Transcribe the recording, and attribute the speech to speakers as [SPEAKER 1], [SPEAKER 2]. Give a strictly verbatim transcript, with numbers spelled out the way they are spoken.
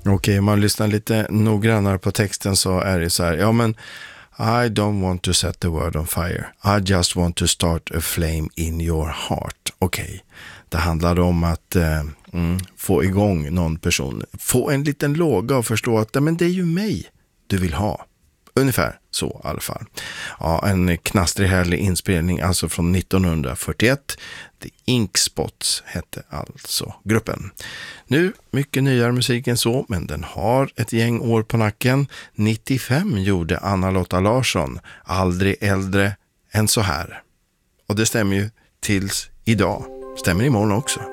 [SPEAKER 1] Okej, okay, om man lyssnar lite noggrannare på texten så är det så här, ja men I don't want to set the world on fire. I just want to start a flame in your heart. Okej, okay. Det handlar om att eh, mm, få igång någon person. Få en liten låga och förstå att men det är ju mig du vill ha. Ungefär så i alla fall. Ja, en knastrig härlig inspelning alltså från nittonhundrafyrtioett. The Ink Spots hette alltså gruppen. Nu mycket nyare musik än så, men den har ett gäng år på nacken. nittiofem gjorde Anna-Lotta Larsson Aldrig äldre än så här. Och det stämmer ju tills idag. Stämmer imorgon också.